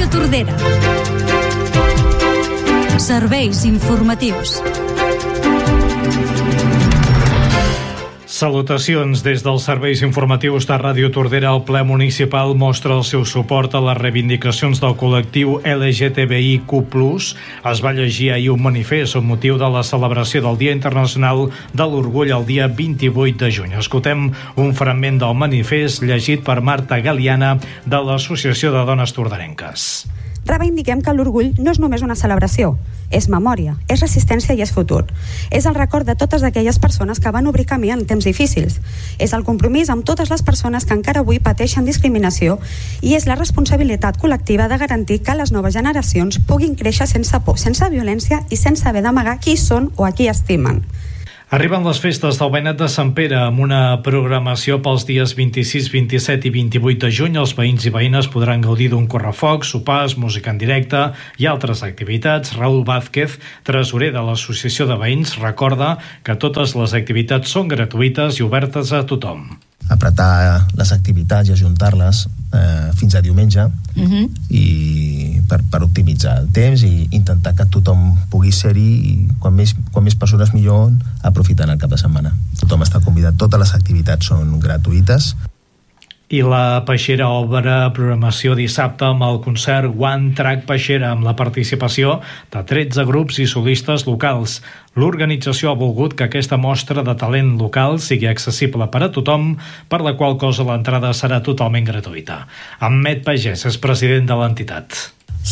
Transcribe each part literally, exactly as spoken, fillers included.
Ràdio Tordera. Serveis informatius. Salutacions des dels serveis informatius de Ràdio Tordera. El ple municipal mostra el seu suport a les reivindicacions del col·lectiu L G T B I Q plus. Es va llegir ahir un manifest amb motiu de la celebració del Dia Internacional de l'Orgull el dia vint-i-vuit de juny. Escoltem un fragment del manifest llegit per Marta Galiana de l'Associació de Dones Torderenques. Reivindiquem que l'orgull no és només una celebració, és memòria, és resistència i és futur. És el record de totes aquelles persones que van obrir camí en temps difícils. És el compromís amb totes les persones que encara avui pateixen discriminació i és la responsabilitat col·lectiva de garantir que les noves generacions puguin créixer sense por, sense violència i sense haver d'amagar qui són o a qui estimen. Arriben les festes del Benet de Sant Pere amb una programació pels dies vint-i-sis, vint-i-set i vint-i-vuit de juny. Els veïns i veïnes podran gaudir d'un correfocs, sopars, música en directe i altres activitats. Raúl Vázquez, tresorer de l'Associació de Veïns, recorda que totes les activitats són gratuïtes i obertes a tothom. Apretar les activitats i ajuntar-les eh, fins a diumenge uh-huh. i per, per optimitzar el temps i intentar que tothom pugui ser-hi i quan més, quan més persones millor aprofitant el cap de setmana. Tothom està convidat, totes les activitats són gratuïtes. I la Peixera obre programació dissabte amb el concert One Track Peixera amb la participació de tretze grups i solistes locals. L'organització ha volgut que aquesta mostra de talent local sigui accessible per a tothom, per la qual cosa l'entrada serà totalment gratuïta. Ahmed Pagès és president de l'entitat.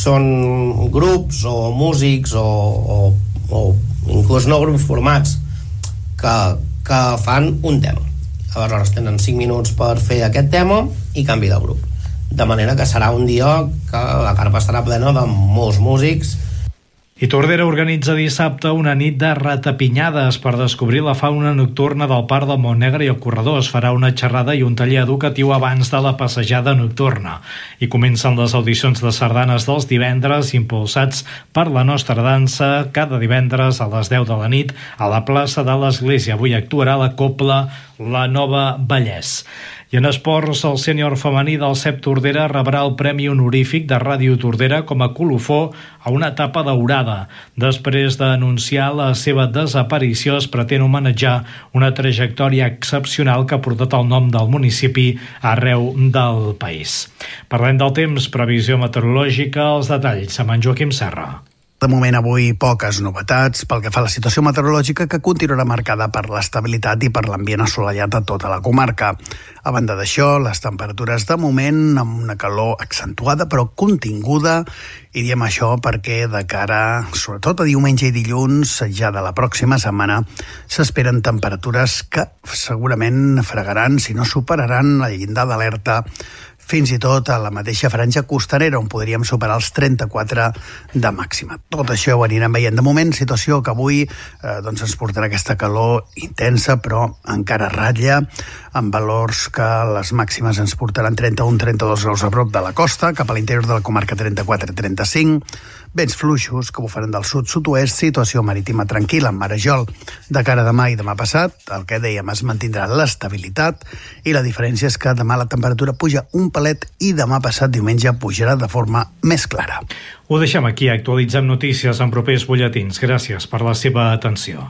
Són grups o músics o, o, o inclús no grups formats que, que fan un tema. Aleshores tenen cinc minuts per fer aquest tema i canvi de grup. De manera que serà un dia que la carpa estarà plena de molts músics. I Tordera organitza dissabte una nit de ratapinyades per descobrir la fauna nocturna del Parc del Montnegre i el Corredor. Es farà una xerrada i un taller educatiu abans de la passejada nocturna. I comencen les audicions de sardanes dels divendres, impulsats per la nostra dansa, cada divendres a les deu de la nit a la plaça de l'Església. Avui actuarà la cobla La Nova Vallès. I en esports, el sènior femení del C E P Tordera rebrà el Premi Honorífic de Ràdio Tordera com a colofó a una etapa daurada. Després d'anunciar la seva desaparició, es pretén homenatjar una trajectòria excepcional que ha portat el nom del municipi arreu del país. Parlem del temps, previsió meteorològica, els detalls amb en Joaquim Serra. De moment avui poques novetats pel que fa a la situació meteorològica, que continuarà marcada per l'estabilitat i per l'ambient assolellat a tota la comarca. A banda d'això, les temperatures de moment amb una calor accentuada però continguda, i diem això perquè de cara, sobretot a diumenge i dilluns, ja de la pròxima setmana, s'esperen temperatures que segurament fregaran, si no superaran el llindar d'alerta, fins i tot a la mateixa franja costanera, on podríem superar els trenta-quatre de màxima. Tot això ho anirem veient. De moment, situació que avui eh, doncs ens portarà aquesta calor intensa, però encara ratlla, amb valors que les màximes ens portaran trenta-un a trenta-dos graus a prop de la costa, cap a l'interior de la comarca trenta-quatre a trenta-cinc, vents fluixos que bufaran del sud-sud-oest, situació marítima tranquil·la en Marejol de cara a demà i demà passat. El que dèiem, es mantindrà l'estabilitat i la diferència és que demà la temperatura puja un palet i demà passat diumenge pujarà de forma més clara. Ho deixem aquí, actualitzem notícies en propers butlletins. Gràcies per la seva atenció.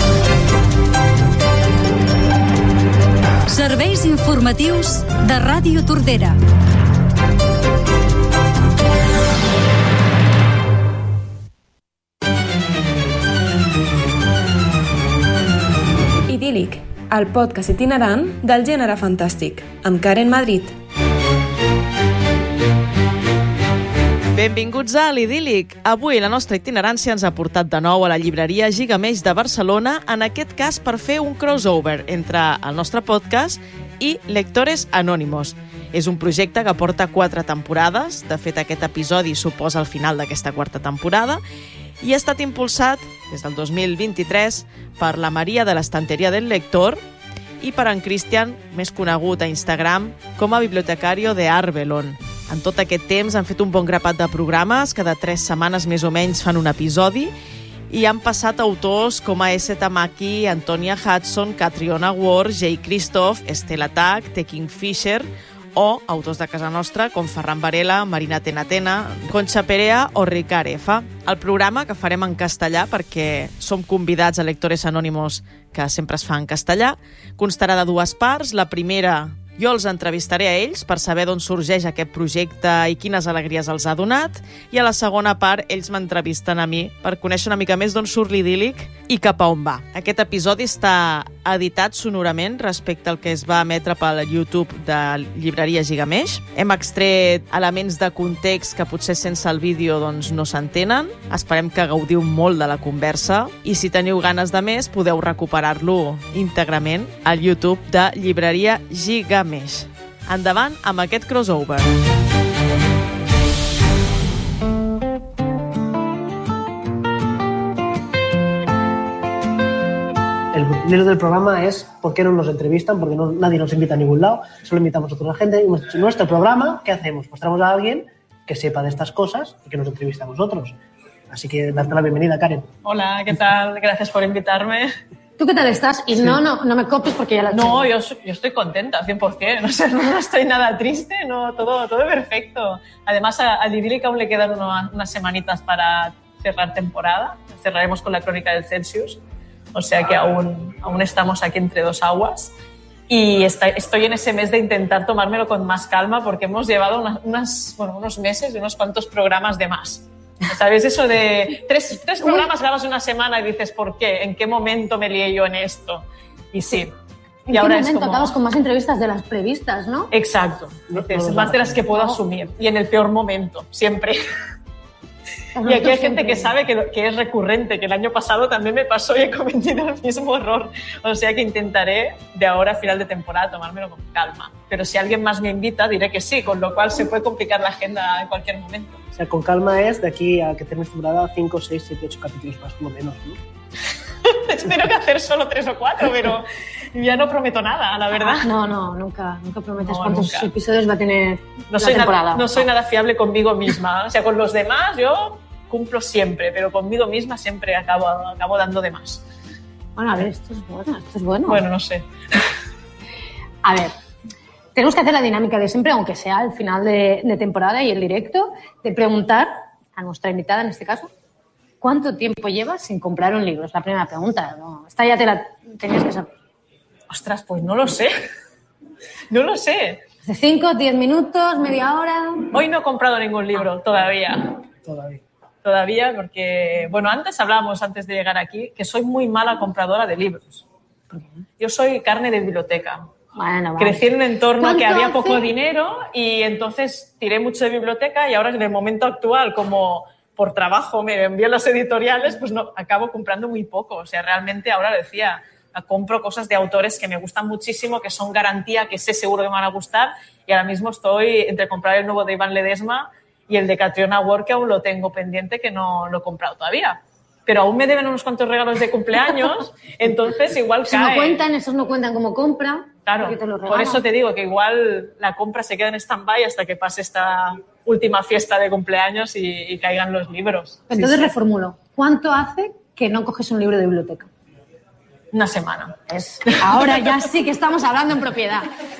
Serveis informatius de Ràdio Tordera. Idíl·lic, el podcast itinerant del gènere fantàstic, amb Karen Madrid. Benvinguts a l'Idíl·lic. Avui la nostra itinerància ens ha portat de nou a la llibreria Gigameix de Barcelona, en aquest cas per fer un crossover entre el nostre podcast i Lectores Anònimos. És un projecte que porta quatre temporades, de fet aquest episodi suposa el final d'aquesta quarta temporada, i ha estat impulsat des del dos mil vint-i-tres per la Maria de l'Estanteria del Lector i per en Cristian, més conegut a Instagram com a bibliotecario de Arbelon. En tot aquest temps han fet un bon grapat de programes, cada tres setmanes més o menys fan un episodi, i han passat autors com a S. Tamaki, Antonia Hudson, Catriona Ward, Jay Christoph, Stella Tack, The Kingfisher o autors de casa nostra com Ferran Varela, Marina Tena Tena, Concha Perea o Ricard F. El programa que farem en castellà, perquè som convidats a Lectores Anónimos que sempre es fa en castellà, constarà de dues parts. La primera, jo els entrevistaré a ells per saber d'on sorgeix aquest projecte i quines alegries els ha donat, i a la segona part ells m'entrevisten a mi per conèixer una mica més d'on surt l'idíl·lic i cap a on va. Aquest episodi està editat sonorament respecte al que es va emetre pel YouTube de Llibreria Gigamesh. Hem extret elements de context que potser sense el vídeo doncs, no s'entenen. Esperem que gaudiu molt de la conversa i si teniu ganes de més podeu recuperar-lo íntegrament al YouTube de Llibreria Gigamesh. Endavant amb aquest crossover. El título del programa es ¿por qué no nos entrevistan? Porque no, nadie nos invita a ningún lado, solo invitamos a otra gente. Y nuestro programa, ¿qué hacemos? Pues traemos a alguien que sepa de estas cosas y que nos entrevista a nosotros. Así que darte la bienvenida, Karen. Hola, ¿qué tal? Gracias por invitarme. ¿Tú qué tal estás? Y sí. no, no, no me copies porque ya la tengo. No, yo, yo estoy contenta, cien por ciento. O sea, no, no estoy nada triste, no, todo, todo perfecto. Además, a, a Idílica aún le quedan uno, unas semanitas para cerrar temporada. Cerraremos con la Crónica del Celsius. O sea que aún, aún estamos aquí entre dos aguas. Y está, estoy en ese mes de intentar tomármelo con más calma porque hemos llevado unas, unas, bueno, unos meses y unos cuantos programas de más. ¿Sabes? Eso de tres, tres programas grabas una semana y dices, ¿por qué? ¿En qué momento me lié yo en esto? Y sí. ¿En y ahora qué momento es como... acabas con más entrevistas de las previstas, no? Exacto. Dices, más de las que puedo asumir. Y en el peor momento, siempre. Y aquí hay gente que sabe que, que es recurrente, que el año pasado también me pasó y he cometido el mismo error. O sea que intentaré de ahora a final de temporada tomármelo con calma. Pero si alguien más me invita, diré que sí, con lo cual se puede complicar la agenda en cualquier momento. O sea, con calma es de aquí a que termine temporada cinco, seis, siete, ocho capítulos más, por lo menos, ¿no? Espero que hacer solo tres o cuatro, pero ya no prometo nada, la verdad. Ah, no, no, nunca, nunca prometes no, cuántos nunca. episodios va a tener no la soy temporada. Nada, no soy nada fiable conmigo misma. O sea, con los demás yo cumplo siempre, pero conmigo misma siempre acabo, acabo dando de más. Bueno, a ver, esto es bueno, esto es bueno. Bueno, no sé. A ver, tenemos que hacer la dinámica de siempre, aunque sea al final de, de temporada y el directo, de preguntar a nuestra invitada en este caso, ¿cuánto tiempo llevas sin comprar un libro? Es la primera pregunta, ¿no? Esta ya te la tenías que saber. Ostras, pues no lo sé. No lo sé. ¿Hace cinco, diez minutos, media hora? Hoy no he comprado ningún libro, todavía. Todavía. Todavía, porque, bueno, antes hablábamos, antes de llegar aquí, que soy muy mala compradora de libros. Yo soy carne de biblioteca. Bueno, vale. Crecí en un entorno que había hace? poco dinero y entonces tiré mucho de biblioteca y ahora en el momento actual, como por trabajo me envían las editoriales, pues no, acabo comprando muy poco. O sea, realmente ahora decía, compro cosas de autores que me gustan muchísimo, que son garantía, que sé seguro que me van a gustar, y ahora mismo estoy entre comprar el nuevo de Iván Ledesma y el de Catriona Ward, que aún lo tengo pendiente, que no lo he comprado todavía. Pero aún me deben unos cuantos regalos de cumpleaños, entonces igual si cae. no cuentan, esos no cuentan como compra. Claro, por eso te digo que igual la compra se queda en stand-by hasta que pase esta última fiesta de cumpleaños y, y caigan los libros. Entonces sí, sí. reformulo. ¿Cuánto hace que no coges un libro de biblioteca? Una semana. Es, ahora ya sí que estamos hablando en propiedad.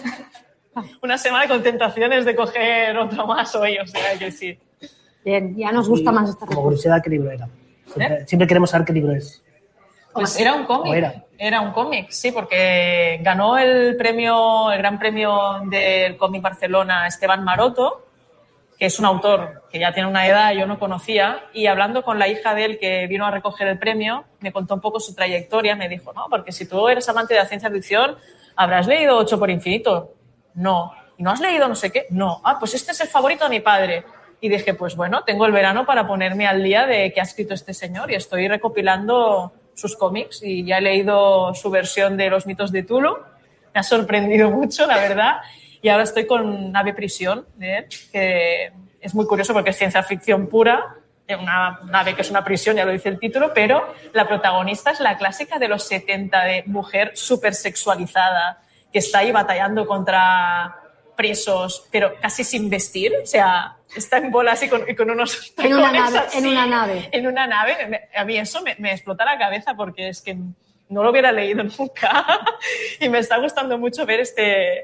Una semana con tentaciones de coger otro más hoy, o sea que sí. Bien, ya nos gusta y, más esta Como respuesta. curiosidad, ¿qué libro era? Siempre, ¿Eh? siempre queremos saber qué libro es. Pues era un cómic. Era? era un cómic, sí, porque ganó el premio, el gran premio del cómic Barcelona Esteban Maroto, que es un autor que ya tiene una edad, yo no conocía, y hablando con la hija de él que vino a recoger el premio, me contó un poco su trayectoria, me dijo, no, porque si tú eres amante de la ciencia ficción, habrás leído Ocho por Infinito. No. ¿Y no has leído no sé qué? No. Ah, pues este es el favorito de mi padre. Y dije, pues bueno, tengo el verano para ponerme al día de qué ha escrito este señor y estoy recopilando sus cómics y ya he leído su versión de Los mitos de Tulu. Me ha sorprendido mucho, la verdad. Y ahora estoy con Nave Prisión, ¿eh? Que es muy curioso porque es ciencia ficción pura, una nave que es una prisión, ya lo dice el título, pero la protagonista es la clásica de los setenta de mujer súper sexualizada que está ahí batallando contra presos, pero casi sin vestir, o sea, está en bolas y con, y con unos en una nave, así, en una nave. En una nave. A mí eso me, me explota la cabeza porque es que no lo hubiera leído nunca y me está gustando mucho ver este,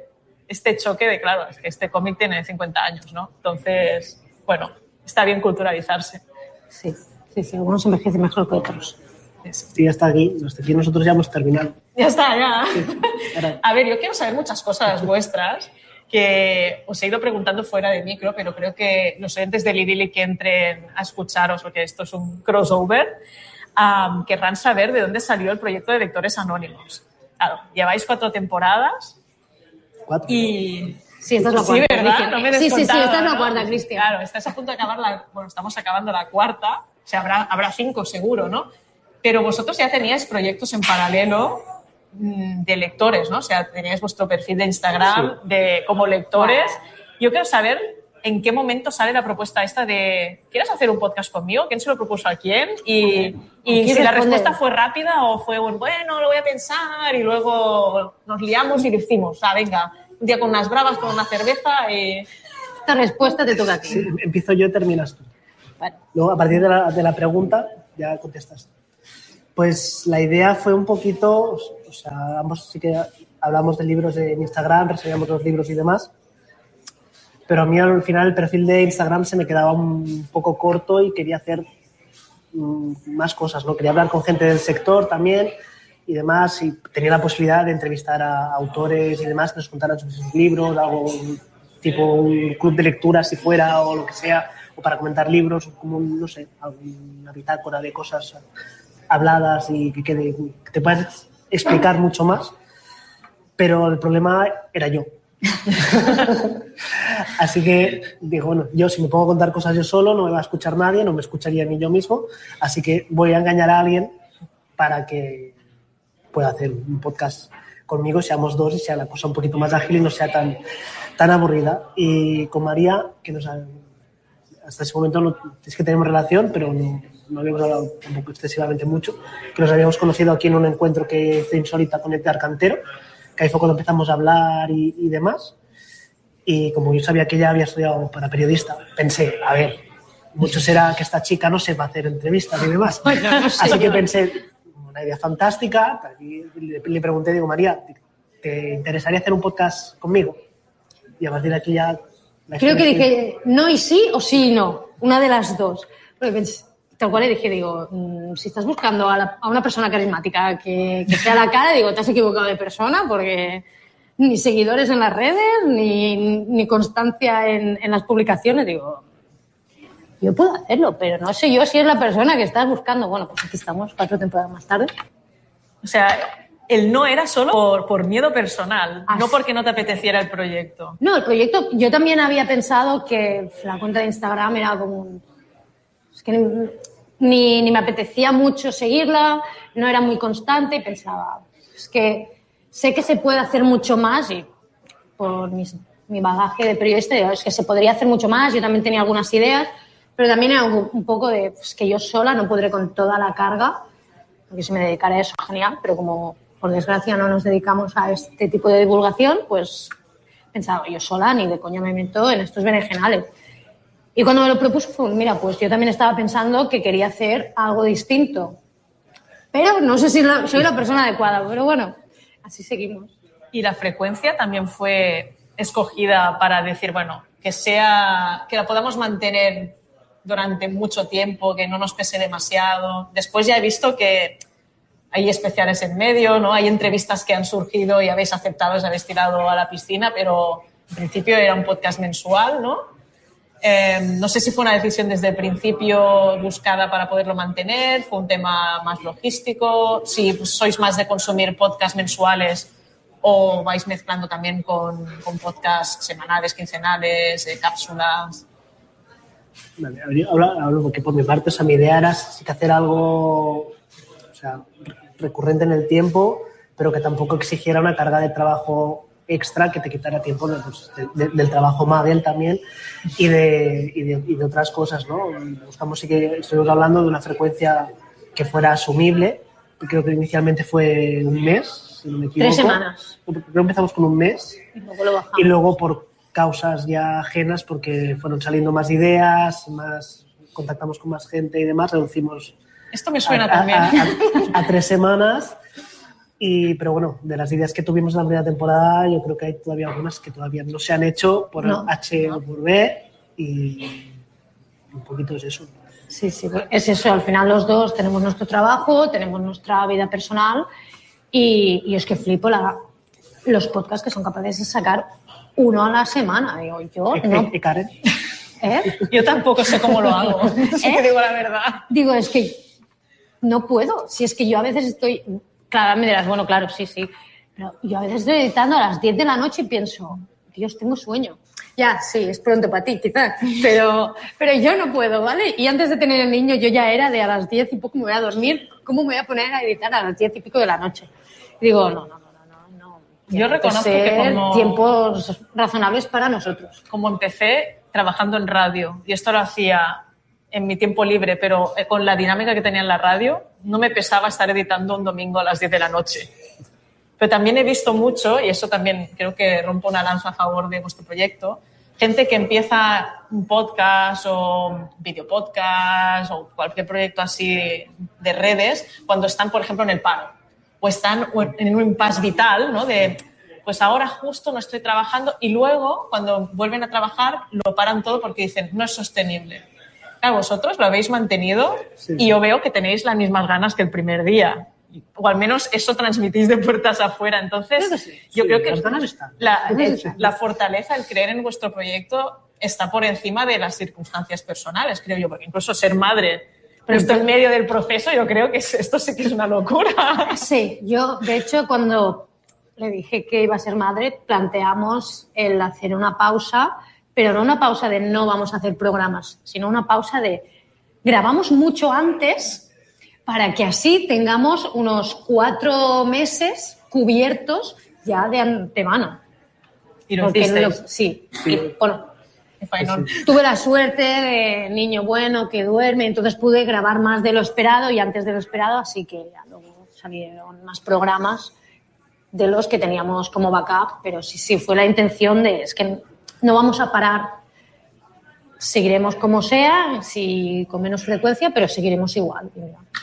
este choque de, claro, es que este cómic tiene cincuenta años, ¿no? Entonces, bueno, está bien culturalizarse. Sí, sí, sí, algunos envejecen mejor que otros. Sí, ya está aquí, hasta aquí nosotros ya hemos terminado. Ya está, ya. Sí, a ver, yo quiero saber muchas cosas vuestras que os he ido preguntando fuera de micro, pero creo que los oyentes del Idili que entren a escucharos, porque esto es un crossover, um, querrán saber de dónde salió el proyecto de Lectores Anónimos. Claro, lleváis cuatro temporadas. ¿Cuatro? Y... Sí, esta es la sí, cuarta. ¿verdad? No me sí, sí, sí, esta es la ¿no? cuarta, Cristian. Claro, estás a punto de acabar la... Bueno, estamos acabando la cuarta, o sea, habrá, habrá cinco seguro, ¿no? Pero vosotros ya teníais proyectos en paralelo de lectores, ¿no? O sea, teníais vuestro perfil de Instagram sí. de, como lectores. Yo quiero saber en qué momento sale la propuesta esta de ¿quieres hacer un podcast conmigo? ¿Quién se lo propuso a quién? Y, y si la respuesta fue rápida o fue un, bueno, lo voy a pensar y luego nos liamos y lo hicimos. O sea, venga, un día con unas bravas, con una cerveza y... Esta respuesta te toca a ti. Sí, empiezo yo, terminas tú. Vale. Luego, a partir de la, de la pregunta, ya contestas. Pues la idea fue un poquito, o sea, ambos sí que hablamos de libros en Instagram, reseñamos los libros y demás, pero a mí al final el perfil de Instagram se me quedaba un poco corto y quería hacer mm, más cosas, ¿no? Quería hablar con gente del sector también y demás, y tenía la posibilidad de entrevistar a autores y demás que nos contaran sobre sus libros, algo tipo un club de lectura si fuera o lo que sea, o para comentar libros, como, un, no sé, alguna bitácora de cosas habladas y que, quede, que te puedas explicar mucho más, pero el problema era yo. Así que digo, bueno, yo si me pongo a contar cosas yo solo no me va a escuchar nadie, no me escucharía ni yo mismo, así que voy a engañar a alguien para que pueda hacer un podcast conmigo, seamos dos y sea la cosa un poquito más ágil y no sea tan, tan aburrida. Y con María, que nos ha, hasta ese momento no, es que tenemos relación, pero no, no habíamos hablado tampoco excesivamente mucho, que nos habíamos conocido aquí en un encuentro que hice Insólita con Edgar Cantero, que ahí fue cuando empezamos a hablar y, y demás. Y como yo sabía que ella había estudiado para periodista, pensé, a ver, mucho será que esta chica no sepa hacer entrevistas y demás. Bueno, no sé, así que yo. pensé, una idea fantástica, y le, le pregunté, digo, María, ¿te interesaría hacer un podcast conmigo? Y a partir de aquí ya... Creo que dije no y sí o sí y no, una de las dos. Porque pensé, tal cual le dije, digo, mmm, si estás buscando a, la, a una persona carismática que, que sea la cara, digo, te has equivocado de persona porque ni seguidores en las redes, ni, ni constancia en, en las publicaciones, digo, yo puedo hacerlo, pero no sé yo si es la persona que estás buscando. Bueno, pues aquí estamos, cuatro temporadas más tarde. O sea, el no era solo por, por miedo personal, Así. no porque no te apeteciera el proyecto. No, el proyecto, yo también había pensado que la cuenta de Instagram era como un... Es que ni, ni me apetecía mucho seguirla, no era muy constante y pensaba, es que sé que se puede hacer mucho más y por mis, mi bagaje de periodista, digo, es que se podría hacer mucho más, yo también tenía algunas ideas, pero también era un, un poco de pues, que yo sola no podré con toda la carga, porque si me dedicara a eso, genial, pero como por desgracia no nos dedicamos a este tipo de divulgación, pues pensaba, yo sola ni de coña me meto en estos berenjenales. Y cuando me lo propuso fue, mira, pues yo también estaba pensando que quería hacer algo distinto. Pero no sé si la, soy la persona adecuada, pero bueno, así seguimos. Y la frecuencia también fue escogida para decir, bueno, que sea, que la podamos mantener durante mucho tiempo, que no nos pese demasiado. Después ya he visto que hay especiales en medio, ¿no? Hay entrevistas que han surgido y habéis aceptado, os habéis tirado a la piscina, pero en principio era un podcast mensual, ¿no? Eh, no sé si fue una decisión desde el principio buscada para poderlo mantener, fue un tema más logístico, si sois más de consumir podcasts mensuales o vais mezclando también con, con podcasts semanales, quincenales, eh, cápsulas. Vale, hablo, hablo porque por mi parte, o sea, mi idea era sí que hacer algo, o sea, recurrente en el tiempo, pero que tampoco exigiera una carga de trabajo extra que te quitara tiempo pues, de, de, del trabajo Mabel también y de, y, de, y de otras cosas, ¿no? Buscamos, sí que estuvimos hablando de una frecuencia que fuera asumible, creo que inicialmente fue un mes, si no me equivoco. Tres semanas. Creo que empezamos con un mes y luego lo bajamos. Y luego por causas ya ajenas, porque fueron saliendo más ideas, más contactamos con más gente y demás, reducimos Esto me suena a, también. A, a, a, a tres semanas. Y, pero bueno, de las ideas que tuvimos en la primera temporada, yo creo que hay todavía algunas que todavía no se han hecho por no. H o por B, y un poquito es eso. Sí, sí, es eso. Al final los dos tenemos nuestro trabajo, tenemos nuestra vida personal, y, y es que flipo la, los podcasts que son capaces de sacar uno a la semana. Digo, yo no... ¿Y Karen? ¿Eh? Yo tampoco sé cómo lo hago, si ¿Eh? te digo la verdad. Digo, es que no puedo. Si es que yo a veces estoy... Claro, me dirás, bueno, claro, sí, sí. Pero yo a veces estoy editando a las diez de la noche y pienso, Dios, tengo sueño. Ya, sí, es pronto para ti, quizás. Pero, pero yo no puedo, ¿vale? Y antes de tener el niño, yo ya era de a las diez y poco me voy a dormir. ¿Cómo me voy a poner a editar a las diez y pico de la noche? Y digo, no, no, no, no, no. no. Yo reconozco que como... tiempos razonables para nosotros. Como empecé trabajando en radio, y esto lo hacía en mi tiempo libre, pero con la dinámica que tenía en la radio, no me pesaba estar editando un domingo a las diez de la noche. Pero también he visto mucho, y eso también creo que rompo una lanza a favor de vuestro proyecto, gente que empieza un podcast o videopodcast o cualquier proyecto así de redes cuando están, por ejemplo, en el paro o están en un impasse vital, ¿no? De, pues ahora justo no estoy trabajando, y luego, cuando vuelven a trabajar, lo paran todo porque dicen, no es sostenible. Claro, vosotros lo habéis mantenido, sí, y yo veo que tenéis las mismas ganas que el primer día. O al menos eso transmitís de puertas afuera. Entonces, sí, sí, yo sí, creo que la, el, la fortaleza, el creer en vuestro proyecto está por encima de las circunstancias personales, creo yo. Porque incluso ser madre, pero esto en medio del proceso, yo creo que esto sí que es una locura. Sí, yo, de hecho, cuando le dije que iba a ser madre, planteamos el hacer una pausa, pero no una pausa de no vamos a hacer programas, sino una pausa de grabamos mucho antes para que así tengamos unos cuatro meses cubiertos ya de antemano. ¿Y lo hicisteis? Sí. sí. Y, bueno, sí. Tuve la suerte de niño bueno que duerme, entonces pude grabar más de lo esperado y antes de lo esperado, así que ya luego salieron más programas de los que teníamos como backup, pero sí, sí, fue la intención de, es que no vamos a parar, seguiremos como sea, sí, con menos frecuencia, pero seguiremos igual.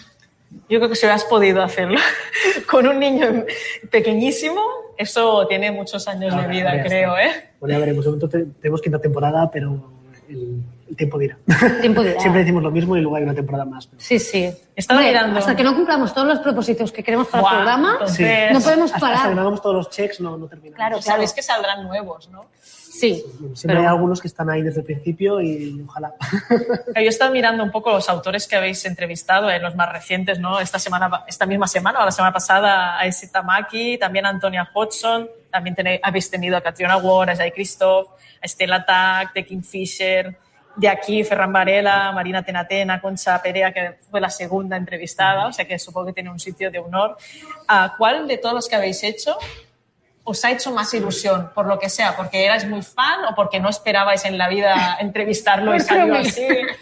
Yo creo que si hubieras podido hacerlo con un niño pequeñísimo, eso tiene muchos años no, de vida, ya creo, está. ¿eh? Bueno, ya veremos, tenemos quinta temporada, pero el, el tiempo dirá. El tiempo dirá. Siempre decimos lo mismo y luego hay una temporada más. Pero... Sí, sí. Estaba mirando. Hasta que no cumplamos todos los propósitos que queremos para wow, el programa, entonces... no podemos parar. Hasta que no hagamos todos los checks, no, no terminamos. Claro, claro. Sabéis que saldrán nuevos, ¿no? Sí. Siempre pero... hay algunos que están ahí desde el principio y ojalá. Yo he estado mirando un poco los autores que habéis entrevistado, eh, los más recientes, ¿no? Esta semana, esta misma semana o la semana pasada, a Esi Tamaki, también a Antonia Hodgson, también tenéis, habéis tenido a Catriona Ward, a Jai Christoph, a Estela Tac, de Kingfisher, de aquí Ferran Varela, Marina Tenatena, Concha Perea, que fue la segunda entrevistada, o sea que supongo que tiene un sitio de honor. ¿A cuál de todos los que habéis hecho os ha hecho más ilusión, por lo que sea? ¿Porque erais muy fan o porque no esperabais en la vida entrevistarlo y salió así?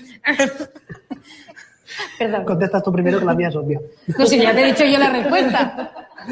Perdón. Contestas tú primero, que la mía es obvia. No, si ya te he dicho yo la respuesta.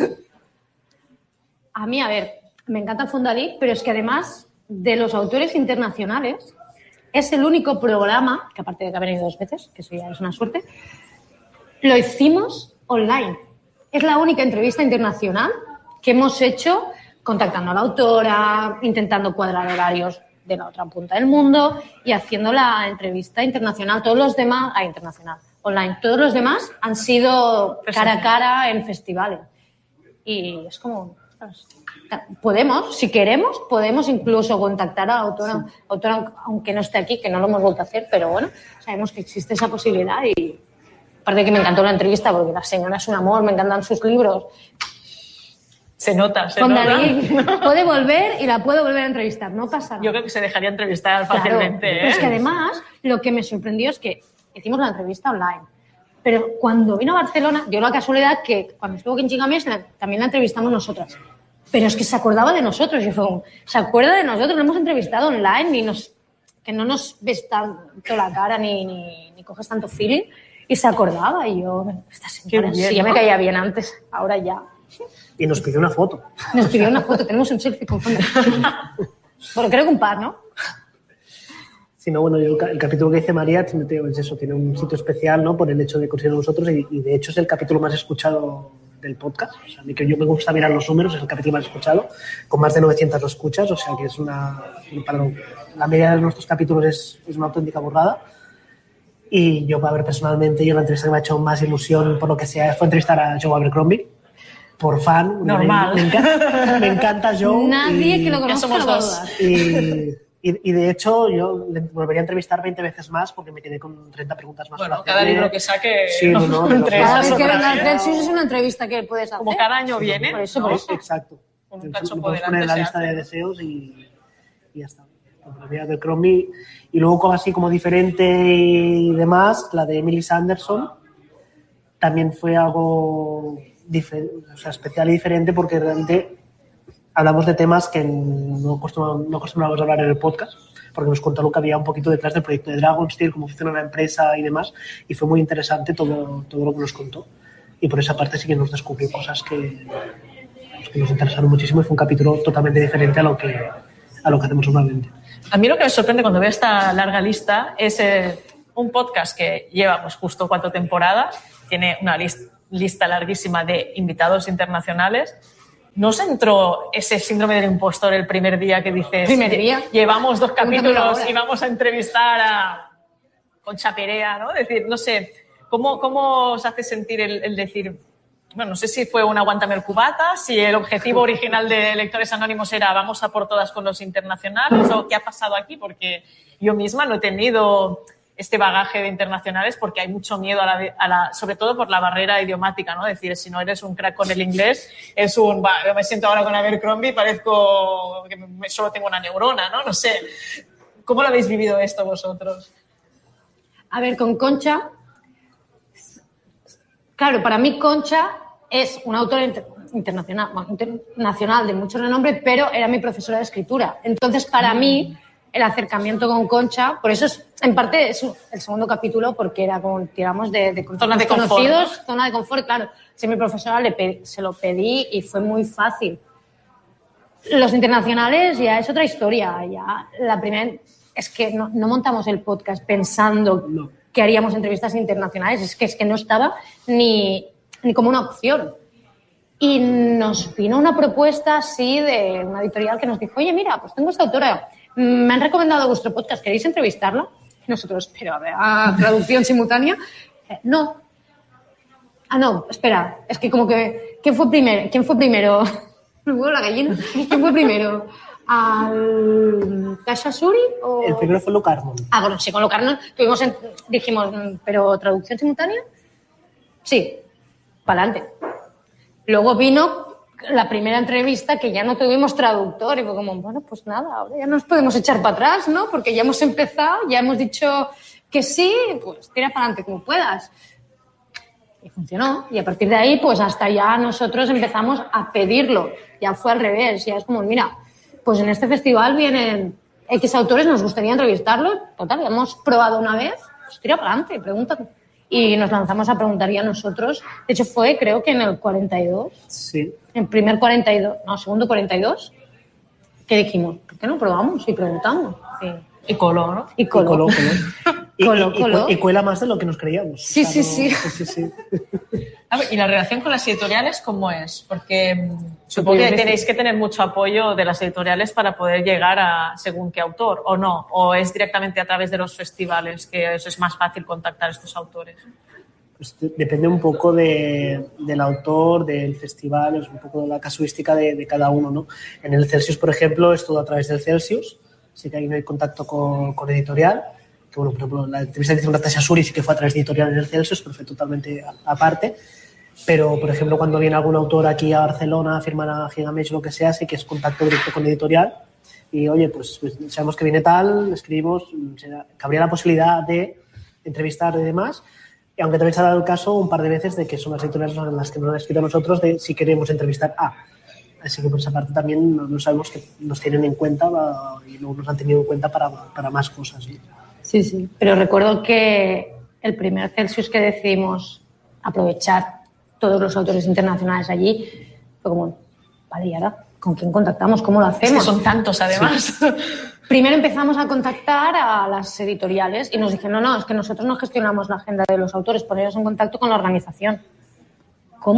A mí, a ver, me encanta Fondalí, pero es que además de los autores internacionales, es el único programa, que aparte de que ha venido dos veces, que eso ya es una suerte, lo hicimos online. Es la única entrevista internacional que hemos hecho contactando a la autora, intentando cuadrar horarios de la otra punta del mundo y haciendo la entrevista internacional. Todos los demás, ah, internacional, online, todos los demás han sido cara a cara en festivales. Y es como, podemos, si queremos, podemos incluso contactar a la autora, sí. autora, aunque no esté aquí, que no lo hemos vuelto a hacer, pero bueno, sabemos que existe esa posibilidad y aparte de que me encantó la entrevista porque la señora es un amor, me encantan sus libros. Se nota, se Fondalí nota. Puede volver y la puedo volver a entrevistar, no pasa nada. Yo creo que se dejaría entrevistar fácilmente. Claro, ¿eh? Pero es que además, lo que me sorprendió es que hicimos la entrevista online. Pero cuando vino a Barcelona, dio la casualidad que cuando estuvo aquí en Gigamesh también la entrevistamos nosotras. Pero es que se acordaba de nosotros. Y fue como, se acuerda de nosotros, lo hemos entrevistado online, ni nos, que no nos ves tanto la cara ni, ni, ni coges tanto feeling. Y se acordaba. Y yo, esta señora, bien, sí, ya ¿no? me caía bien antes, ahora ya. Y nos pidió una foto. Nos pidió una foto, tenemos un selfie con fondo. Bueno, creo que un par, ¿no? Sí, no, bueno, yo, el capítulo que dice María es eso, tiene un sitio especial, ¿no? Por el hecho de considerar nosotros y, y de hecho es el capítulo más escuchado del podcast. O sea, a mí que yo me gusta mirar los números, es el capítulo más escuchado, con más de novecientas escuchas, o sea que es una... Para la media de nuestros capítulos es, es una auténtica burrada. Y yo, para ver personalmente, yo la entrevista que me ha hecho más ilusión, por lo que sea, fue entrevistar a Joe Abercrombie, por fan. Normal. Me, me, encanta, me encanta Joe. Nadie y, que lo conozca somos lo va a dos. dudar. Y, y, y de hecho, yo le volvería a entrevistar veinte veces más porque me quedé con treinta preguntas más. Bueno, cada libro que saque... Sí, no, no. entre Cada esas vez que otras. venga el Celsius es una entrevista que puedes hacer. Como cada año viene, Por eso, ¿no? por eso. Exacto. Con un Le cachopo puedes delante poner en la se lista hace. de deseos y, y ya está. La vida de Crombie. Y luego, como así como diferente y demás, la de Emily Sanderson también fue algo difer- o sea, especial y diferente porque realmente hablamos de temas que no acostumbramos, no acostumbramos a hablar en el podcast, porque nos contó lo que había un poquito detrás del proyecto de Dragonsteel, cómo funciona la empresa y demás, y fue muy interesante todo, todo lo que nos contó. Y por esa parte sí que nos descubrió cosas que, que nos interesaron muchísimo y fue un capítulo totalmente diferente a lo que, a lo que hacemos normalmente. A mí lo que me sorprende cuando veo esta larga lista es eh, un podcast que lleva pues, justo cuatro temporadas, tiene una list, lista larguísima de invitados internacionales. ¿No os entró ese síndrome del impostor el primer día que dices, ¿Primer día? llevamos dos capítulos ahora. y vamos a entrevistar a Concha Perea, ¿no? Es decir, no sé, ¿cómo, cómo os hace sentir el, el decir, bueno, no sé si fue un aguántame el cubata, si el objetivo original de Lectores Anónimos era vamos a por todas con los internacionales o qué ha pasado aquí? Porque yo misma no he tenido este bagaje de internacionales porque hay mucho miedo a la, a la, sobre todo por la barrera idiomática, ¿no? Es decir, si no eres un crack con el inglés, es un, va, yo me siento ahora con Abercrombie, parezco que me, solo tengo una neurona, ¿no? No sé. ¿Cómo lo habéis vivido esto vosotros? A ver, con Concha, claro, para mí Concha es una autora inter- internacional, bueno, internacional de mucho renombre, pero era mi profesora de escritura. Entonces, para mm. mí, el acercamiento con Concha, por eso es, en parte es el segundo capítulo, porque era como, digamos, de, de zona de confort, conocidos, ¿no? Zona de confort, claro. Si mi profesora le pedí, se lo pedí y fue muy fácil. Los internacionales ya es otra historia. Ya la primera es que no, no montamos el podcast pensando No. que haríamos entrevistas internacionales, es que, es que no estaba ni, ni como una opción. Y nos vino una propuesta así de una editorial que nos dijo, oye, mira, pues tengo esta autora, me han recomendado vuestro podcast, ¿queréis entrevistarla? Y nosotros, pero a ver, ¿a traducción simultánea? Eh, no. Ah, no, espera, es que como que, ¿quién fue primero? ¿Quién fue primero? Me muevo la gallina. ¿Quién fue primero? ¿Al Tasha Suri? O... El primero fue Luke Arnold. Ah, bueno, sí, con Luke Arnold tuvimos en, dijimos, ¿pero traducción simultánea? Sí, para adelante. Luego vino la primera entrevista que ya no tuvimos traductor y fue como, bueno, pues nada, ahora ya nos podemos echar para atrás, ¿no? Porque ya hemos empezado, ya hemos dicho que sí, pues tira para adelante como puedas. Y funcionó. Y a partir de ahí, pues hasta ya nosotros empezamos a pedirlo. Ya fue al revés. Ya es como, mira, pues en este festival vienen X autores, nos gustaría entrevistarlos. Total, ya hemos probado una vez, pues tira para adelante, pregúntate. Y nos lanzamos a preguntar ya nosotros. De hecho, fue creo que en el cuarenta y dos. Sí. En primer cuarenta y dos, no, segundo cuarenta y dos. ¿Qué dijimos? ¿Por qué no probamos y preguntamos? Sí. Y coló, ¿no? Y coló. Y coló, coló. Y, Coló, y- y coló. cu- y cuela más de lo que nos creíamos. Sí, O sea, sí, no- sí. sí, sí. A ver, ¿y la relación con las editoriales cómo es? Porque mm, supongo Súper que difícil. tenéis que tener mucho apoyo de las editoriales para poder llegar a según qué autor, ¿o no? ¿O es directamente a través de los festivales que eso es más fácil contactar a estos autores? Pues de- depende un poco de, del autor, del festival, es un poco de la casuística de, de cada uno, ¿no? En el Celsius, por ejemplo, es todo a través del Celsius, así que ahí no hay contacto con, con editorial. Que, bueno, por ejemplo, la entrevista que hizo Natasha Suri sí que fue a través de editorial en el Celsius, pero fue totalmente a- aparte. Pero, por ejemplo, cuando viene algún autor aquí a Barcelona a firmar a Gigamesh o lo que sea, sí que es contacto directo con editorial. Y, oye, pues, pues sabemos que viene tal, escribimos, será- cabría la posibilidad de entrevistar y demás. Y aunque también se ha dado el caso un par de veces de que son las editoriales en las que nos han escrito a nosotros de si queremos entrevistar a. Así que por esa parte también no, no sabemos que nos tienen en cuenta va, y luego nos han tenido en cuenta para, para más cosas. ¿Sí? Sí, sí. Pero recuerdo que el primer Celsius que decidimos aprovechar todos los autores internacionales allí fue como, vale, ¿y ahora con quién contactamos? ¿Cómo lo Es que hacemos? son tantos, además. Primero empezamos a contactar a las editoriales y nos dijeron, no, no, es que nosotros no gestionamos la agenda de los autores, poneros en contacto con la organización. ¿Cómo?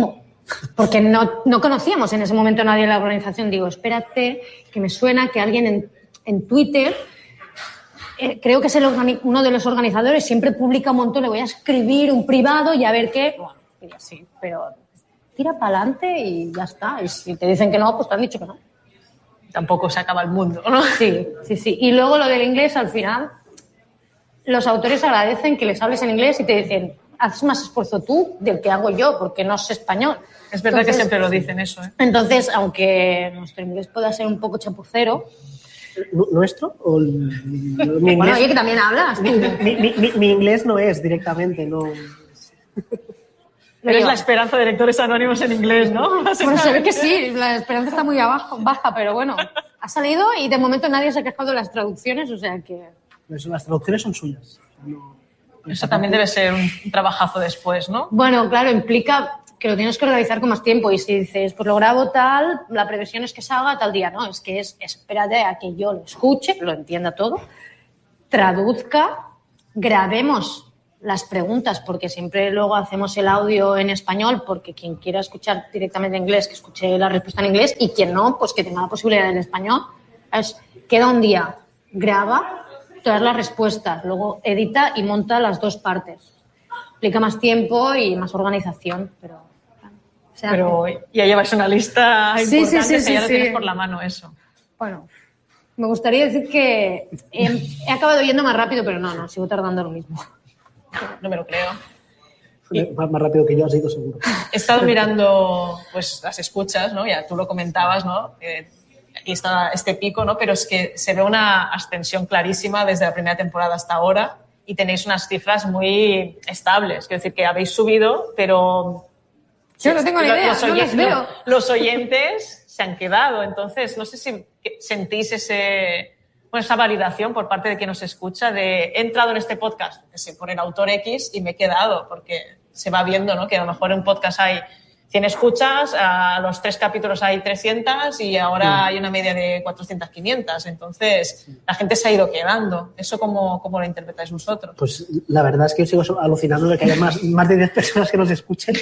Porque no, no conocíamos en ese momento a nadie en la organización. Digo, espérate, que me suena que alguien en, en Twitter, eh, creo que es el organi- uno de los organizadores, siempre publica un montón, le voy a escribir un privado y a ver qué. Bueno, y así, pero tira para adelante y ya está. Y si te dicen que no, pues te han dicho que no. Tampoco se acaba el mundo, ¿no? Sí, sí, sí. Y luego lo del inglés, al final, los autores agradecen que les hables en inglés y te dicen, haces más esfuerzo tú del que hago yo, porque no sé español. Es verdad Entonces, que siempre lo dicen eso, ¿eh? Entonces, aunque nuestro inglés pueda ser un poco chapucero... ¿Nuestro? O el, mi inglés, bueno, oye, que también hablas. Mi, mi, mi, mi, mi inglés no es directamente, no... Eres la esperanza de lectores anónimos en inglés, ¿no? Bueno, se ve que sí, la esperanza está muy abajo, baja, pero bueno, ha salido y de momento nadie se ha quejado de las traducciones, o sea que... Pues las traducciones son suyas. No, eso también debe ser un trabajazo después, ¿no? Bueno, claro, implica que lo tienes que organizar con más tiempo y si dices, pues lo grabo tal, la previsión es que salga tal día, no, es que es espérate a que yo lo escuche, lo entienda todo, traduzca, grabemos las preguntas, porque siempre luego hacemos el audio en español, porque quien quiera escuchar directamente en inglés, que escuche la respuesta en inglés, y quien no, pues que tenga la posibilidad en español. Es, queda un día, graba todas las respuestas, luego edita y monta las dos partes. Implica más tiempo y más organización, pero... O sea, pero ya llevas una lista sí, importante, sí, sí, sí, ya lo sí. tienes por la mano eso. Bueno, me gustaría decir que he, he acabado yendo más rápido, pero no, no, sigo tardando lo mismo. No me lo creo. Más, más rápido que yo, has ido seguro. He estado mirando pues las escuchas, ¿no? Ya tú lo comentabas, ¿no? Eh, aquí está este pico, ¿no? Pero es que se ve una ascensión clarísima desde la primera temporada hasta ahora y tenéis unas cifras muy estables. Quiero decir que habéis subido, pero... Yo no tengo ni idea, los, no oy- los veo. los oyentes se han quedado. Entonces, no sé si sentís ese... Bueno, esa validación por parte de quien nos escucha de he entrado en este podcast, que sé, por el autor X y me he quedado, porque se va viendo, ¿no? Que a lo mejor en un podcast hay cien escuchas, a los tres capítulos hay trescientas y ahora sí. hay una media de cuatrocientas, quinientas. Entonces, sí. la gente se ha ido quedando. ¿Eso cómo, cómo lo interpretáis vosotros? Pues la verdad es que yo sigo alucinando de que haya más, más de diez personas que nos escuchen.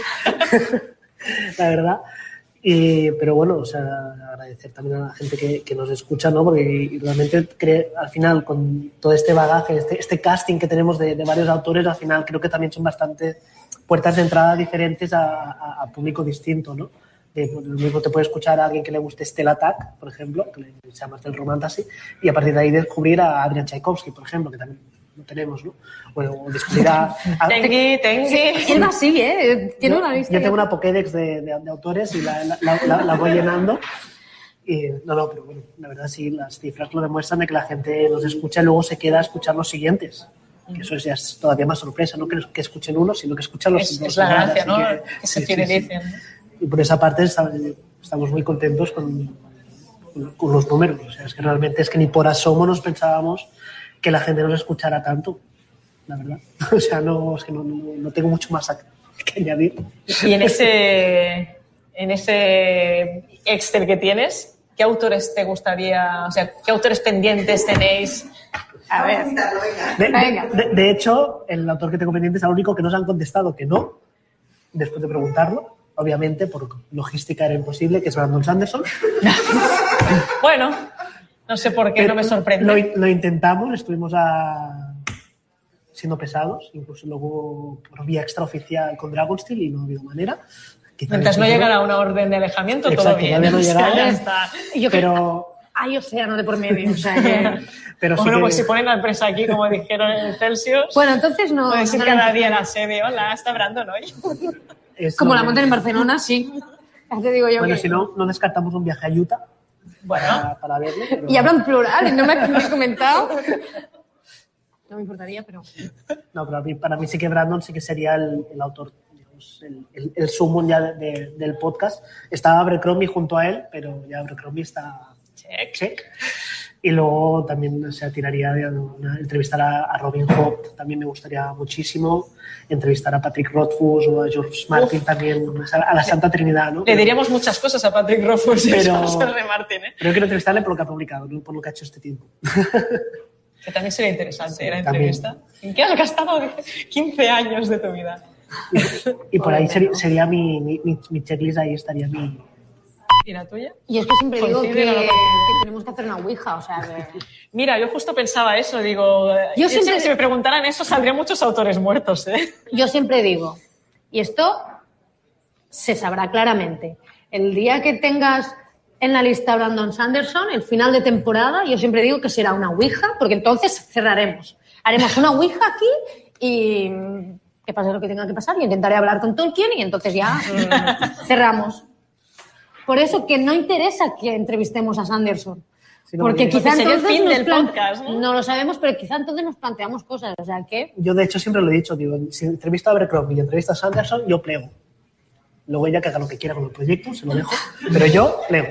La verdad. Y, pero bueno, o sea, agradecer también a la gente que, que nos escucha, ¿no? Porque realmente cree, al final, con todo este bagaje, este, este casting que tenemos de, de varios autores, al final creo que también son bastante puertas de entrada diferentes a, a, a público distinto, ¿no? De, lo mismo te puede escuchar a alguien que le guste Stella Attack, por ejemplo, que le, se llama Stella Romantasy, y a partir de ahí descubrir a Adrian Tchaikovsky, por ejemplo, que también lo tenemos, ¿no? Bueno, descubrir a... a Tengui, Tengui. Él va así, ¿eh? Tiene yo, una lista. Yo tengo una Pokédex de, de, de autores y la, la, la, la voy llenando. Y, no, no, pero bueno, la verdad sí, las cifras lo demuestran de que la gente nos escucha y luego se queda a escuchar los siguientes. Que eso es, ya es todavía más sorpresa, no que, que escuchen uno, sino que escuchan los dos. Es, es la gracia, ¿no? Que, que se sí, fidelicen. Sí, sí. Y por esa parte estamos muy contentos con, con los números. O sea, es que realmente es que ni por asomo nos pensábamos que la gente nos escuchara tanto, la verdad. O sea, no, es que no, no, no tengo mucho más que añadir. Y en ese, en ese Excel que tienes, ¿qué autores te gustaría, o sea, qué autores pendientes tenéis? A ver, de, de, de, de hecho, el autor que tengo pendiente es el único que nos han contestado que no, después de preguntarlo. Obviamente, por logística era imposible, que es Brandon Sanderson. Bueno, no sé por qué, pero no me sorprende. Lo, lo intentamos, estuvimos a, siendo pesados, incluso luego por vía extraoficial con Dragonsteel y no ha habido manera. Mientras no llegara una orden de alejamiento, exacto, todo bien. No llegaba, ya está. Yo pero... Hay océano de por medio, o sea que... Pero bueno, sí que... pues si ponen la empresa aquí, como dijeron en el Celsius... Bueno, entonces no... Puede ser no cada día la sede, hola, está Brandon hoy. Eso, como la montan en Barcelona, sí. Ya te digo yo bueno, que... si no, no descartamos un viaje a Utah. Bueno. Para, para verlo. Pero... Y hablan plural, no me has comentado. No me importaría, pero... No, pero a mí, para mí sí que Brandon sí que sería el, el autor, digamos, el, el, el sumo ya de, de, del podcast. Estaba Abercrombie junto a él, pero ya Abercrombie está... Check. Check. Y luego también, o sea, tiraría de una, entrevistar a, a Robin Hood, también me gustaría muchísimo. Entrevistar a Patrick Rothfuss o a George Martin Uf. también, a la Santa Trinidad, ¿no? Le diríamos muchas cosas a Patrick Rothfuss y pero, a George Martin, ¿eh? Pero quiero entrevistarle por lo que ha publicado, no por lo que ha hecho este tiempo. Que también sería interesante, sí, la también. entrevista. ¿En qué has gastado quince años de tu vida? Y, y por ahí sería, sería mi, mi, mi checklist, ahí estaría mi... ¿Y la tuya? Y es que siempre digo que, Coincide, ¿no? que tenemos que hacer una ouija, o sea... Que... Mira, yo justo pensaba eso, digo... Yo siempre... Si me preguntaran eso, saldrían muchos autores muertos, ¿eh? Yo siempre digo, y esto se sabrá claramente, el día que tengas en la lista a Brandon Sanderson, el final de temporada, yo siempre digo que será una ouija, porque entonces cerraremos. Haremos una ouija aquí y que pase lo que tenga que pasar, y intentaré hablar con Tolkien y entonces ya mm, cerramos. Por eso que no interesa que entrevistemos a Sanderson. Sí, no, porque quizá entonces el fin nos del plan... podcast, ¿no? No lo sabemos, pero quizá entonces nos planteamos cosas. O sea, que... Yo, de hecho, siempre lo he dicho. Digo, si entrevisto a Abercrombie y entrevisto a Sanderson, yo plego. Luego ella que haga lo que quiera con el proyecto, se lo dejo. Pero yo plego.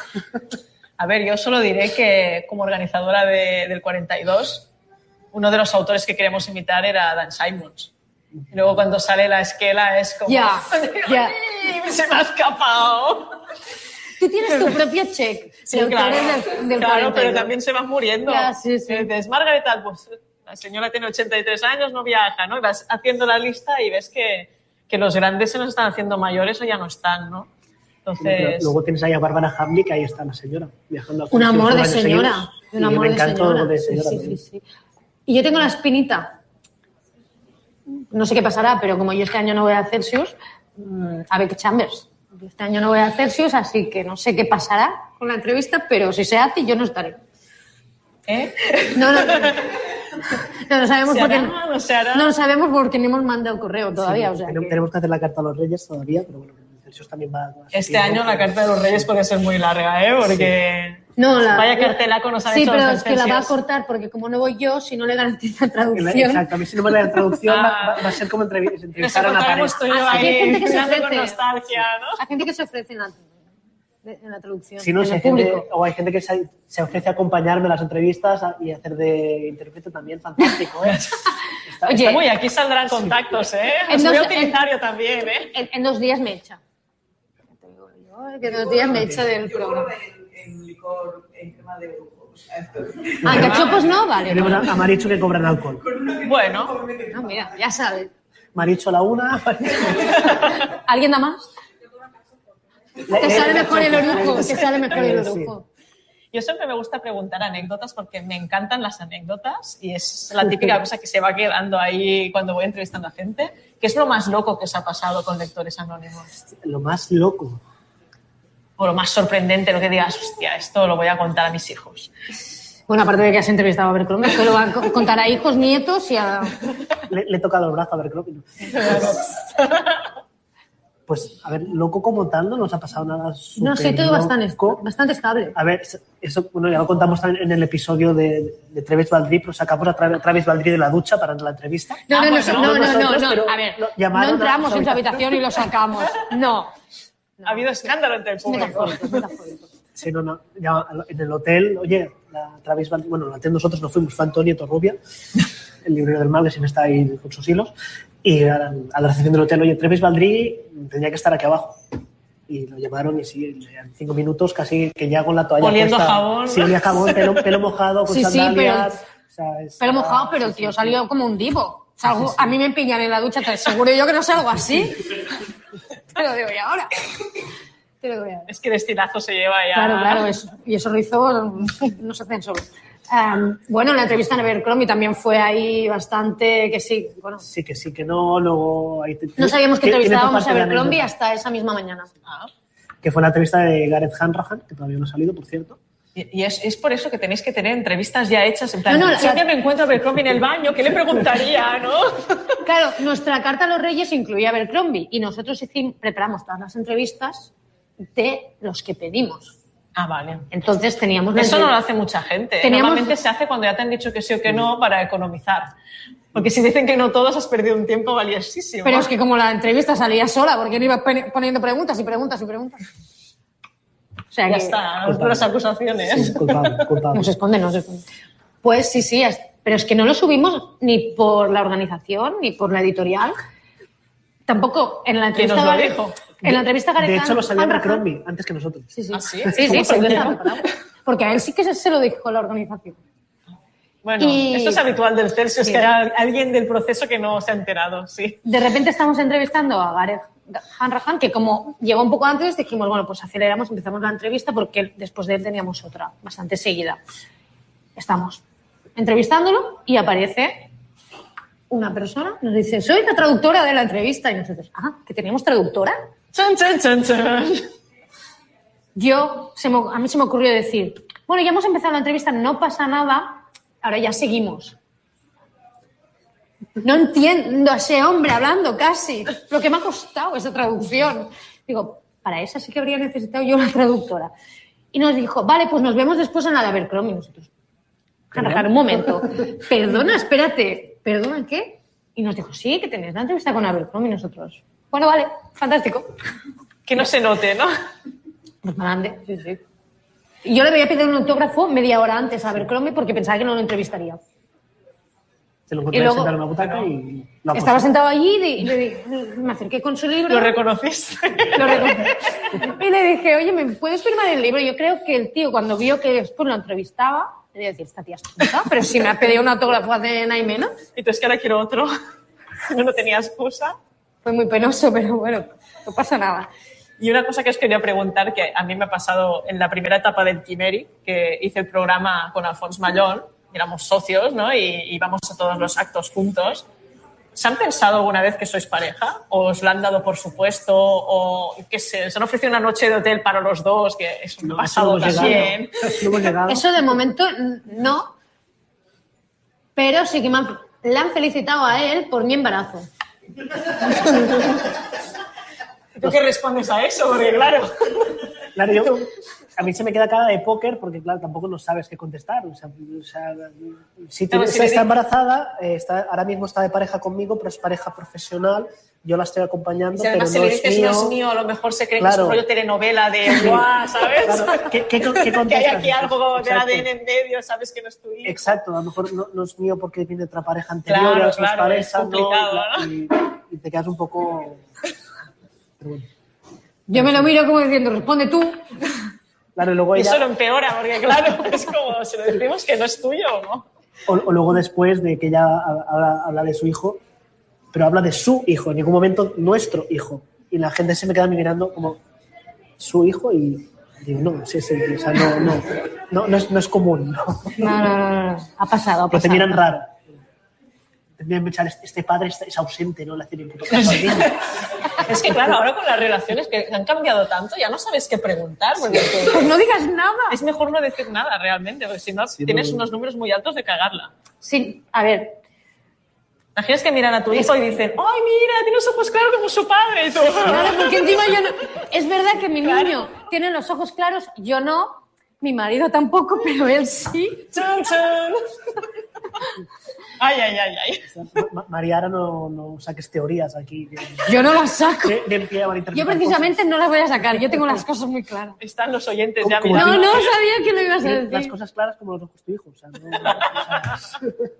A ver, yo solo diré que como organizadora de, del cuarenta y dos, uno de los autores que queremos invitar era Dan Simmons. Y luego cuando sale la esquela es como... Ya, ya. Se me ha escapado. Tú tienes tu propio check. Sí, claro, del, del claro, pero también se van muriendo. Ya, sí, sí. Dices, Margaret Atwood, pues la señora tiene ochenta y tres años, no viaja, ¿no? Y vas haciendo la lista y ves que, que los grandes se nos están haciendo mayores o ya no están, ¿no? Entonces... Luego tienes ahí a Bárbara Hamley, que ahí está la señora, viajando a... Un amor de señora. Un amor de señora. De señora sí, sí, sí. Y yo tengo la espinita. No sé qué pasará, pero como yo este año no voy a Celsius, a Becky Chambers. Este año no voy a Celsius, así que no sé qué pasará con la entrevista, pero si se hace, yo no estaré. ¿Eh? No, no, no. No lo sabemos ¿Se porque hará, no, se hará? no lo sabemos porque no hemos mandado correo todavía. Sí, o sea tenemos, que... tenemos que hacer la carta a los Reyes todavía, pero bueno, Celsius también va... va este año la carta de los Reyes puede ser muy larga, ¿eh? Porque... Sí. No, la, vaya cartelaco nos han sí, hecho pero los es que la va a cortar porque como no voy yo, si no le garantiza traducción... Exacto, a mí si no me da traducción ah, va, va a ser como entrev entrevistar a una pareja. Hay gente que se ofrece, con nostalgia, ¿no? Hay gente que se ofrece en la, en la traducción, si no, en si el hay público. Gente, o hay gente que se, se ofrece a acompañarme en las entrevistas y hacer de intérprete también, fantástico, ¿eh? Está, Oye, está... Uy, aquí saldrán contactos, ¿eh? Los voy a utilizar yo también, ¿eh? En, en dos días me echa. Que en dos días me echa del programa. En licor, en crema de brujo. Ah, en cachopos no, vale. Tenemos a, a Marichu que cobran alcohol. Bueno. No, mira, ya sabes. Marichu a la una. ¿Alguien da más? Te sale mejor el orujo, te sale mejor el orujo. Yo siempre me gusta preguntar anécdotas porque me encantan las anécdotas y es la típica cosa que se va quedando ahí cuando voy entrevistando a gente. ¿Qué es lo más loco que os ha pasado con Lectores Anónimos? Lo más loco. O lo más sorprendente, lo que digas, hostia, esto lo voy a contar a mis hijos. Bueno, aparte de que has entrevistado a Abercrombie, que lo van a contar a hijos, nietos y a... Le, le he tocado el brazo a Abercrombie. ¿No? Pues, a ver, loco como tal, no nos ha pasado nada súper No sé, todo bastante, bastante estable. A ver, eso, bueno, ya lo contamos también en el episodio de, de Travis Baldry, pero sacamos a Travis Baldry de la ducha para la entrevista. No, no, ah, no, pues, no, no, no, nosotros, no, no, a ver, no entramos en su habitación y lo sacamos, no. No. Ha habido escándalo entre el público. Metafórico, metafórico. Sí, no, no. Ya en el hotel, oye, la Travis Baldry, bueno, el hotel nosotros no fuimos, fue Antonio Torrubia, el librero del mal, que siempre está ahí con sus hilos, y a la, a la recepción del hotel, oye, Travis Baldry tenía que estar aquí abajo. Y lo llamaron y sí, en cinco minutos casi que ya con la toalla oliendo puesta. Jabón. Sí, olía jabón, pelo, pelo mojado, con sí, sandalias. Sí, pero, o sea, es, pelo mojado, pero el tío salió como un divo. Salgo, sí, sí. A mí me empiñan en la ducha, te aseguro yo que no salgo así. Te lo digo, ¿y ahora? Te lo digo, ¿y ahora? Es que de estilazo se lleva ya. Claro, claro, eso. Y eso lo hizo, no se hacen solo. Um, bueno, la entrevista en Abercrombie también fue ahí bastante que sí. Bueno. Sí, que sí, que no. Luego, ahí te, no sabíamos que entrevistábamos a Abercrombie hasta esa misma mañana. Ah. Que fue la entrevista de Gareth Hanrahan, que todavía no ha salido, por cierto. Y, y es, es por eso que tenéis que tener entrevistas ya hechas. En plan, no, no, si un día me encuentro a Abercrombie en el baño, ¿qué le preguntaría, no? Claro, nuestra carta a los Reyes incluía Abercrombie y nosotros hicimos, preparamos todas las entrevistas de los que pedimos. Ah, vale. Entonces teníamos... Eso no lo hace mucha gente. Teníamos... Normalmente se hace cuando ya te han dicho que sí o que no para economizar. Porque si dicen que no todos, has perdido un tiempo valiosísimo. Pero es que como la entrevista salía sola, porque no ibas poniendo preguntas y preguntas y preguntas. O sea, ya que... está, las acusaciones. Sí, culpable, culpable. Nos esconden, nos esconden. Pues sí, sí, pero es que no lo subimos ni por la organización, ni por la editorial. Tampoco en la entrevista... ¿Quién nos lo dijo? En la entrevista Gareth De hecho, lo sabía Abercrombie antes que nosotros. Sí, sí. ¿Ah, sí? Sí, sí, sí, porque a él sí que se, se lo dijo la organización. Bueno, y... esto es habitual del Celsius, sí. Que haya alguien del proceso que no se ha enterado, sí. De repente estamos entrevistando a Gareth Hanrahan, que como llegó un poco antes, dijimos, bueno, pues aceleramos, empezamos la entrevista porque después de él teníamos otra, bastante seguida. Estamos entrevistándolo y aparece una persona, nos dice, soy la traductora de la entrevista. Y nosotros, ah, ¿que teníamos traductora? Chan, chan, chan, chan. Yo, se me, a mí se me ocurrió decir, bueno, ya hemos empezado la entrevista, no pasa nada, ahora ya seguimos. No entiendo a ese hombre hablando casi, lo que me ha costado esa traducción. Digo, para esa sí que habría necesitado yo una traductora. Y nos dijo, vale, pues nos vemos después en la de Abercrombie. Y nosotros, un momento, perdona, espérate, ¿perdona qué? Y nos dijo, sí, que tenéis la entrevista con Abercrombie. Y nosotros, bueno, vale, fantástico. Que no se note, ¿no? Pues grande, sí, sí. Y yo le había pedido un autógrafo media hora antes a Abercrombie porque pensaba que no lo entrevistaría. Se lo encontré sentado en una butaca y... Estaba sentado allí y le dije, me acerqué con su libro. ¿Lo reconociste? Lo reconocí. Y le dije, oye, ¿me puedes firmar el libro? Yo creo que el tío, cuando vio que después lo entrevistaba, le iba a decir, esta tía es tonta, pero si me ha pedido un autógrafo hace nada y menos. Y tú, es que ahora quiero otro. No, no tenía excusa. Fue muy penoso, pero bueno, no pasa nada. Y una cosa que os quería preguntar, que a mí me ha pasado en la primera etapa del Quimeri, que hice el programa con Alfons Mallón, éramos socios, ¿no? Y íbamos a todos los actos juntos. ¿Se han pensado alguna vez que sois pareja? ¿O os lo han dado por supuesto? ¿O qué sé, os han ofrecido una noche de hotel para los dos? Que es un no, pasado también. Eso, eso de momento no. Pero sí que me han, le han felicitado a él por mi embarazo. ¿Tú qué respondes a eso? Porque claro... Claro, yo... A mí se me queda cara de póker porque, claro, tampoco no sabes qué contestar. O sea, o sea si, te, no, si está embarazada, eh, está, ahora mismo está de pareja conmigo, pero es pareja profesional. Yo la estoy acompañando, si pero si no le dices es mío. no es mío, a lo mejor se cree claro. que es un rollo telenovela de guau, ¿sabes? Claro. ¿Qué, qué, qué contestas? Que hay aquí algo de A D N en medio, sabes que no es tu hijo. Exacto, a lo mejor no, no es mío porque viene de otra pareja anterior. Claro, es claro, pareja, es complicado, ¿no? ¿no? Y, y te quedas un poco... Pero bueno. Yo me lo miro como diciendo, responde tú. Claro, y luego y ella... eso lo empeora, porque claro, es como si lo decimos que no es tuyo, ¿no? O, o luego después de que ella habla, habla de su hijo, pero habla de su hijo, en ningún momento nuestro hijo. Y la gente se me queda mirando como su hijo y digo, no, sí, sí, o sea, no, no, no, no, es, no es común. No, no, no, no, no. Ha pasado, ha pasado. Pero te miran raro. Tendrían que pensar, este padre es ausente, no le hace ni puto caso al niño. Es que claro, ahora con las relaciones que han cambiado tanto, ya no sabes qué preguntar. Porque pues no digas nada. Es mejor no decir nada realmente, porque si no sí, tienes no... unos números muy altos de cagarla. Sí, a ver. Imaginas que miran a tu hijo y dicen, ¡ay, mira, tiene los ojos claros como su padre! Y tú... Claro, porque encima yo no... Es verdad que mi claro. niño tiene los ojos claros, yo no, mi marido tampoco, pero él sí. ¡Chun, chun! Ay, ay, ay, ay. O sea, María, ahora no, no saques teorías aquí. Yo no las saco. De, de pie a yo precisamente cosas. No las voy a sacar, yo tengo las cosas muy claras. Están los oyentes como, ya como mirando. No, no sabía que lo ibas a decir. Las cosas claras como los ojos de tu hijo. O sea, no, no, o sea...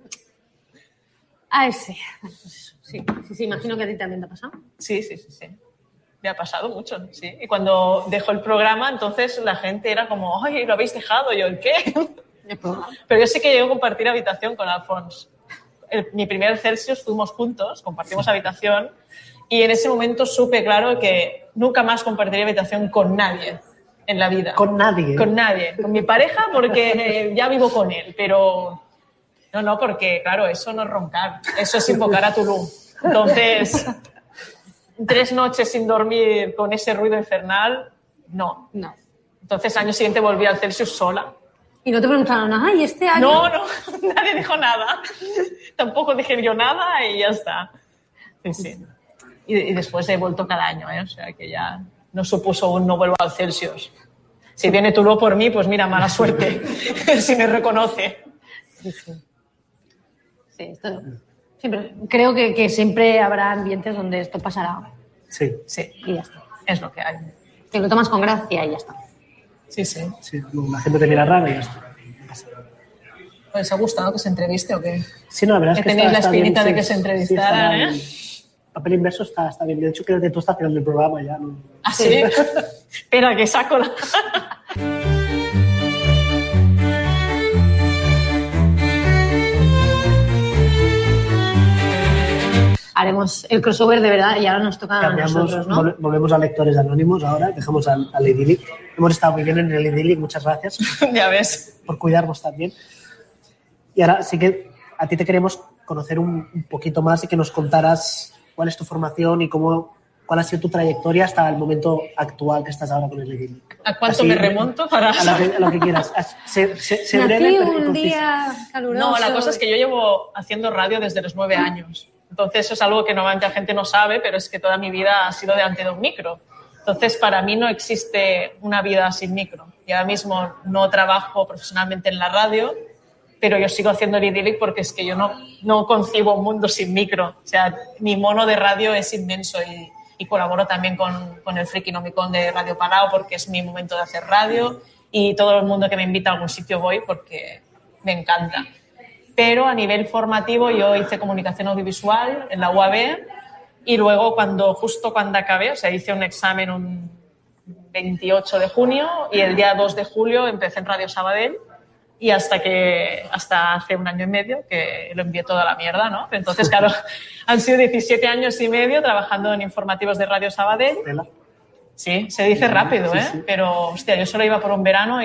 Ah, sí. Sí, sí, sí, imagino que a ti también te ha pasado. Sí, sí, sí, sí. Me ha pasado mucho, sí. Y cuando dejó el programa, entonces la gente era como, ay, lo habéis dejado. Y yo, ¿el qué? Pero yo sí que llegué a compartir habitación con Alfons. El, mi primer Celsius fuimos juntos, compartimos habitación y en ese momento supe, claro, que nunca más compartiría habitación con nadie en la vida. ¿Con nadie? Con nadie. Con mi pareja porque eh, ya vivo con él, pero no, no, porque, claro, eso no es roncar, eso es invocar a Tulum. Entonces, tres noches sin dormir con ese ruido infernal, no. No. Entonces, año siguiente volví al Celsius sola. Y no te preguntaron nada, ¿y este año? No, no, nadie dijo nada. Tampoco dije yo nada y ya está. Sí, sí. Y, y después he vuelto cada año, ¿eh? O sea que ya no supuso un no vuelvo al Celsius. Si viene Tulum por mí, pues mira, mala suerte. Si me reconoce. Sí, sí. Sí, esto siempre, creo que, que siempre habrá ambientes donde esto pasará. Sí. Sí. Y ya está. Es lo que hay. Te lo tomas con gracia y ya está. Sí, sí. Sí, la gente te mira raro y ya está. ¿Os ha gustado que se entreviste o qué? Sí, no, la verdad es que, que tenéis está, la está espinita bien, de sí, que se entrevistara, sí, ¿eh? El papel inverso está, está bien. De hecho, creo que tú estás haciendo el programa ya, ¿no? ¿Ah, sí? Espera, que saco la... haremos el crossover de verdad y ahora nos toca Cambiamos, a nosotros, ¿no? Volvemos a Lectores Anónimos ahora, dejamos al, al Idyllic. Hemos estado muy bien en el Idyllic, muchas gracias. Ya ves. Por cuidarnos también. Y ahora sí que a ti te queremos conocer un, un poquito más y que nos contaras cuál es tu formación y cómo, cuál ha sido tu trayectoria hasta el momento actual que estás ahora con el Idyllic. ¿A cuánto Así, me remonto para...? A lo que, a lo que quieras. Sé, sé, sé Nací breve, pero un concisa. día caluroso. No, la cosa es que yo llevo haciendo radio desde los nueve años. Entonces, eso es algo que normalmente la gente no sabe, pero es que toda mi vida ha sido delante de un micro. Entonces, para mí no existe una vida sin micro. Y ahora mismo no trabajo profesionalmente en la radio, pero yo sigo haciendo el Idyllic porque es que yo no, no concibo un mundo sin micro. O sea, mi mono de radio es inmenso y, y colaboro también con, con el Frikinomicon de Radio Palau porque es mi momento de hacer radio y todo el mundo que me invita a algún sitio voy porque me encanta. Pero a nivel formativo yo hice comunicación audiovisual en la U A B y luego cuando justo cuando acabé, o sea, hice un examen un veintiocho de junio y el día dos de julio empecé en Radio Sabadell y hasta que hasta hace un año y medio que lo envié toda la mierda, ¿no? Entonces, claro, han sido diecisiete años y medio trabajando en informativos de Radio Sabadell. Sí, se dice rápido, ¿eh? Sí, sí. Pero, hostia, yo solo iba por un verano